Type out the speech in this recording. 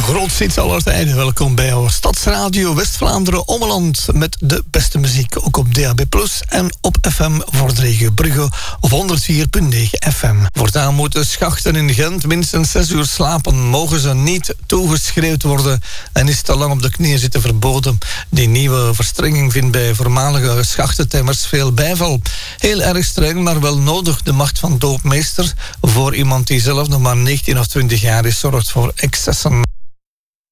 grootste hits aller tijden. Welkom bij jouw Stadsradio West-Vlaanderen Ommeland met de beste muziek. Ook op DAB+ en op FM voor de regio Brugge op 104.9 FM. Voortaan moeten schachten in Gent minstens 6 uur slapen. Mogen ze niet toegeschreeuwd worden en is te lang op de knieën zitten verboden. Die nieuwe verstrenging vindt bij voormalige schachtentemmers veel bijval. Heel erg streng, maar wel nodig. De macht van doopmeester voor iemand die zelf nog maar 19 of 20 jaar is, zorgt voor excessen.